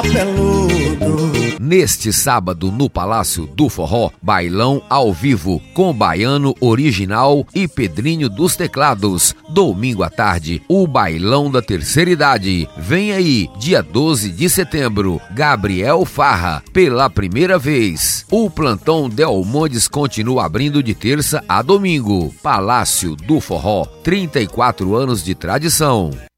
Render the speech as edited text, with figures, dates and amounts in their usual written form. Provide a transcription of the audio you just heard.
Neste sábado, no Palácio do Forró, bailão ao vivo, com Baiano Original e Pedrinho dos Teclados. Domingo à tarde, o bailão da terceira idade. Vem aí, dia 12 de setembro, Gabriel Farra, pela primeira vez. O plantão Del Mondes continua abrindo de terça a domingo. Palácio do Forró, 34 anos de tradição.